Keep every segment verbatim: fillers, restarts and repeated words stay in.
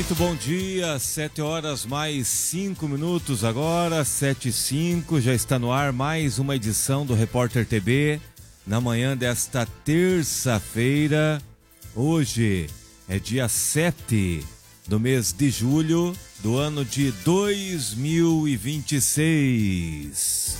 Muito bom dia, sete horas mais cinco minutos agora, sete e cinco, já está no ar mais uma edição do Repórter T B, na manhã desta terça-feira. Hoje é dia sete do mês de julho do ano de dois mil e vinte e seis.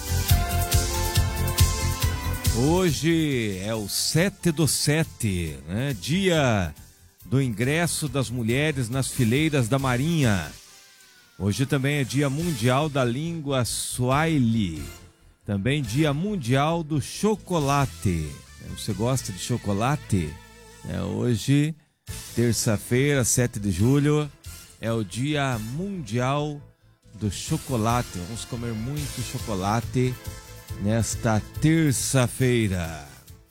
Hoje é o sete do sete, né? Dia do ingresso das mulheres nas fileiras da Marinha. Hoje também é dia mundial da língua Swahili. Também dia mundial do chocolate. Você gosta de chocolate? É, hoje, terça-feira, sete de julho, é o dia mundial do chocolate. Vamos comer muito chocolate nesta terça-feira.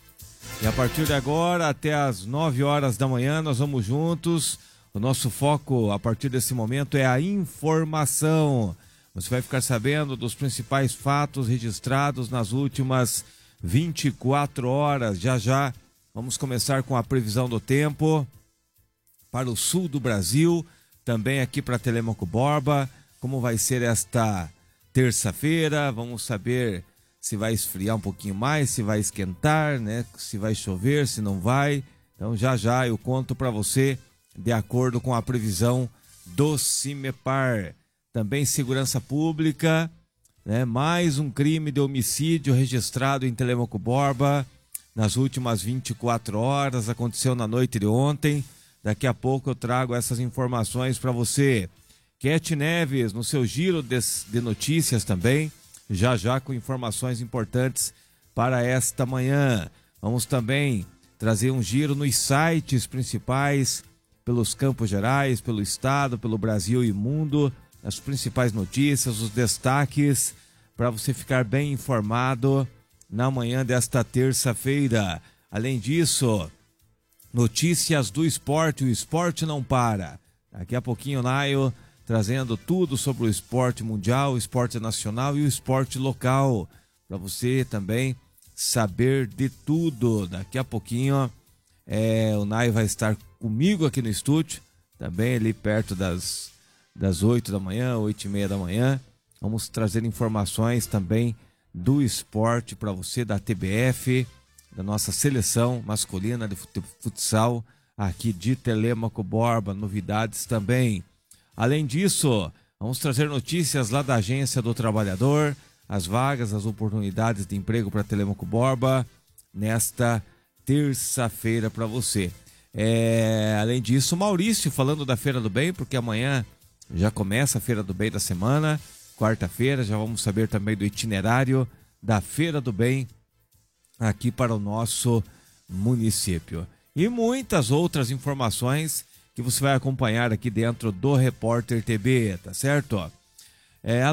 E a partir de agora, até às nove horas da manhã, nós vamos juntos. O nosso foco, a partir desse momento, é a informação. Você vai ficar sabendo dos principais fatos registrados nas últimas vinte e quatro horas. Já já vamos começar com a previsão do tempo para o sul do Brasil, também aqui para Telêmaco Borba. Como vai ser esta terça-feira? Vamos saber se vai esfriar um pouquinho mais, se vai esquentar, né? Se vai chover, se não vai. Então já já eu conto para você de acordo com a previsão do CIMEPAR. Também segurança pública, né? Mais um crime de homicídio registrado em Telêmaco Borba nas últimas vinte e quatro horas, aconteceu na noite de ontem. Daqui a pouco eu trago essas informações para você. Cat Neves, no seu giro de, de notícias também, já já com informações importantes para esta manhã. Vamos também trazer um giro nos sites principais, pelos Campos Gerais, pelo estado, pelo Brasil e mundo, as principais notícias, os destaques, para você ficar bem informado na manhã desta terça-feira. Além disso, notícias do esporte, o esporte não para. Daqui a pouquinho o Naio trazendo tudo sobre o esporte mundial, o esporte nacional e o esporte local, para você também saber de tudo. Daqui a pouquinho é, o Nai vai estar comigo aqui no estúdio, também ali perto das, das oito da manhã, oito e meia da manhã. Vamos trazer informações também do esporte para você, da T B F, da nossa seleção masculina de futsal aqui de Telêmaco Borba, novidades também. Além disso, vamos trazer notícias lá da Agência do Trabalhador, as vagas, as oportunidades de emprego para Telêmaco Borba nesta terça-feira para você. É, além disso, Maurício falando da Feira do Bem, porque amanhã já começa a Feira do Bem da semana, quarta-feira, já vamos saber também do itinerário da Feira do Bem aqui para o nosso município. E muitas outras informações que você vai acompanhar aqui dentro do Repórter T B, tá certo? É,